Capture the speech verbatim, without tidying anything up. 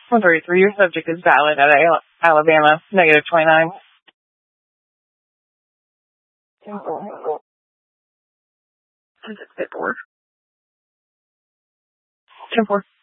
one thirty-three, your subject is valid at Al- Alabama, negative twenty-nine. ten four. ten four. ten four.